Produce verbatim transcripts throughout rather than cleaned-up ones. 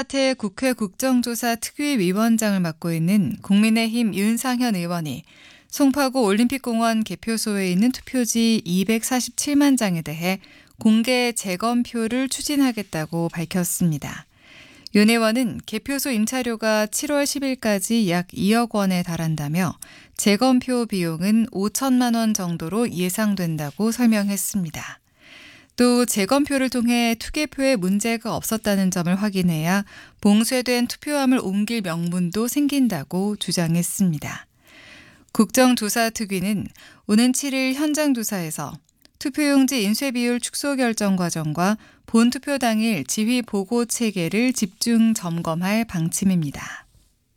사태 국회 국정조사 특위위원장을 맡고 있는 국민의힘 윤상현 의원이 송파구 올림픽공원 개표소에 있는 투표지 이백사십칠만 장에 대해 공개 재검표를 추진하겠다고 밝혔습니다. 윤 의원은 개표소 임차료가 칠월 십일까지 약 이억 원에 달한다며 재검표 비용은 오천만 원 정도로 예상된다고 설명했습니다. 또 재검표를 통해 투개표에 문제가 없었다는 점을 확인해야 봉쇄된 투표함을 옮길 명분도 생긴다고 주장했습니다. 국정조사특위는 오는 칠일 현장 조사에서 투표용지 인쇄 비율 축소 결정 과정과 본투표 당일 지휘 보고 체계를 집중 점검할 방침입니다.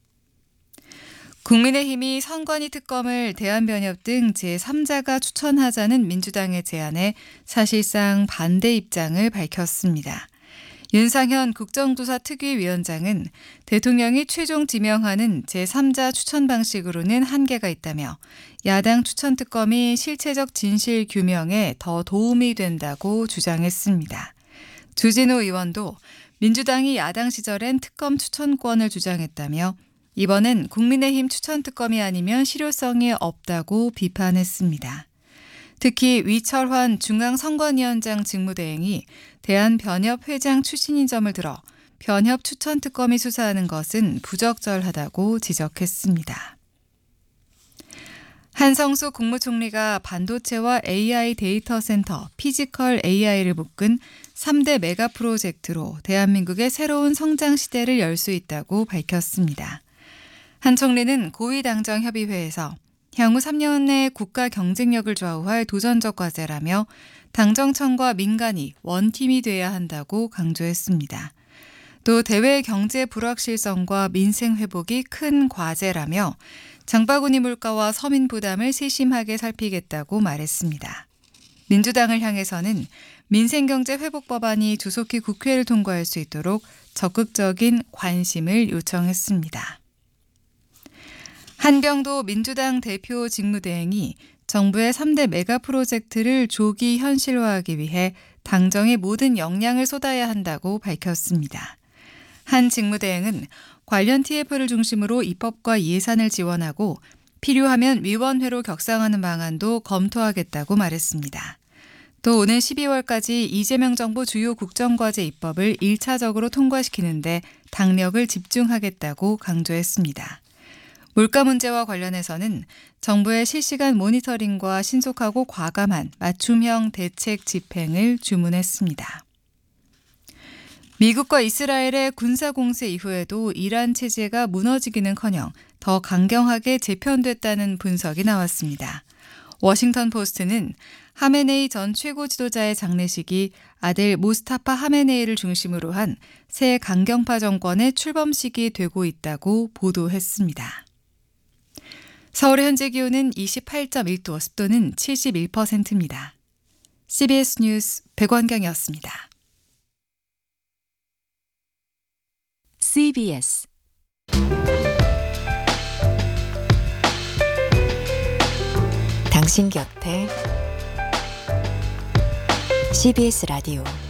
국민의힘이 선관위 특검을 대한변협 등 제삼자가 추천하자는 민주당의 제안에 사실상 반대 입장을 밝혔습니다. 윤상현 국정조사 특위위원장은 대통령이 최종 지명하는 제삼자 추천 방식으로는 한계가 있다며 야당 추천 특검이 실체적 진실 규명에 더 도움이 된다고 주장했습니다. 주진우 의원도 민주당이 야당 시절엔 특검 추천권을 주장했다며 이번엔 국민의힘 추천 특검이 아니면 실효성이 없다고 비판했습니다. 특히 위철환 중앙선관위원장 직무대행이 대한변협 회장 출신인 점을 들어 변협 추천 특검이 수사하는 것은 부적절하다고 지적했습니다. 한성수 국무총리가 반도체와 에이아이 데이터 센터, 피지컬 에이아이를 묶은 삼대 메가 프로젝트로 대한민국의 새로운 성장 시대를 열 수 있다고 밝혔습니다. 한 총리는 고위당정협의회에서 향후 삼 년 내 국가 경쟁력을 좌우할 도전적 과제라며 당정청과 민간이 원팀이 돼야 한다고 강조했습니다. 또 대외 경제 불확실성과 민생 회복이 큰 과제라며 장바구니 물가와 서민 부담을 세심하게 살피겠다고 말했습니다. 민주당을 향해서는 민생경제 회복 법안이 조속히 국회를 통과할 수 있도록 적극적인 관심을 요청했습니다. 한병도 민주당 대표 직무대행이 정부의 삼대 메가 프로젝트를 조기 현실화하기 위해 당정의 모든 역량을 쏟아야 한다고 밝혔습니다. 한 직무대행은 관련 티에프를 중심으로 입법과 예산을 지원하고 필요하면 위원회로 격상하는 방안도 검토하겠다고 말했습니다. 또 오는 십이월까지 이재명 정부 주요 국정과제 입법을 일차적으로 통과시키는데 당력을 집중하겠다고 강조했습니다. 물가 문제와 관련해서는 정부의 실시간 모니터링과 신속하고 과감한 맞춤형 대책 집행을 주문했습니다. 미국과 이스라엘의 군사 공세 이후에도 이란 체제가 무너지기는커녕 더 강경하게 재편됐다는 분석이 나왔습니다. 워싱턴 포스트는 하메네이 전 최고 지도자의 장례식이 아들 모스타파 하메네이를 중심으로 한 새 강경파 정권의 출범식이 되고 있다고 보도했습니다. 서울의 현재 기온은 이십팔 점 일 도, 습도는 칠십일 퍼센트입니다. 씨비에스 뉴스 백원경이었습니다. 씨비에스 당신 곁에 씨비에스 라디오